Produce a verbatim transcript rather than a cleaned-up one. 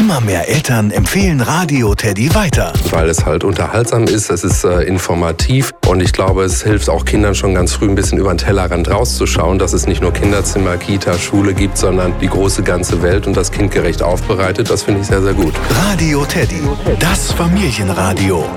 Immer mehr Eltern empfehlen Radio Teddy weiter. Weil es halt unterhaltsam ist, es ist äh, informativ und ich glaube, es hilft auch Kindern schon ganz früh ein bisschen über den Tellerrand rauszuschauen, dass es nicht nur Kinderzimmer, Kita, Schule gibt, sondern die große ganze Welt und das kindgerecht aufbereitet. Das finde ich sehr, sehr gut. Radio Teddy, das Familienradio.